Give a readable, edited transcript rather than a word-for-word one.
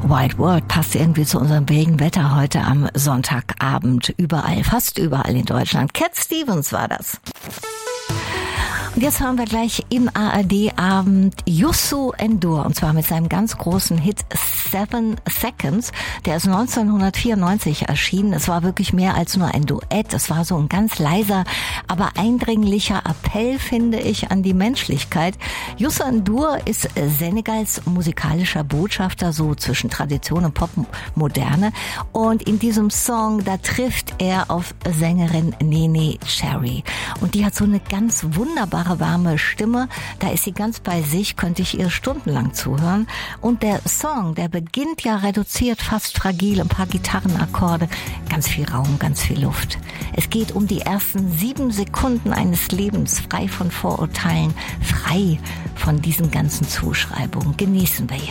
Wild World passt irgendwie zu unserem wilden Wetter heute am Sonntagabend. Überall, fast überall in Deutschland. Cat Stevens war das. Und jetzt hören wir gleich im ARD-Abend Youssou N'Dour, und zwar mit seinem ganz großen Hit 7 Seconds. Der ist 1994 erschienen. Es war wirklich mehr als nur ein Duett. Es war so ein ganz leiser, aber eindringlicher Appell, finde ich, an die Menschlichkeit. Youssou N'Dour ist Senegals musikalischer Botschafter, so zwischen Tradition und Popmoderne. Und in diesem Song, da trifft er auf Sängerin Nene Cherry. Und die hat so eine ganz wunderbare, warme Stimme. Da ist sie ganz bei sich, könnte ich ihr stundenlang zuhören. Und der Song, der beginnt ja reduziert, fast fragil, ein paar Gitarrenakkorde, ganz viel Raum, ganz viel Luft. Es geht um die ersten 7 Sekunden eines Lebens, frei von Vorurteilen, frei von diesen ganzen Zuschreibungen. Genießen wir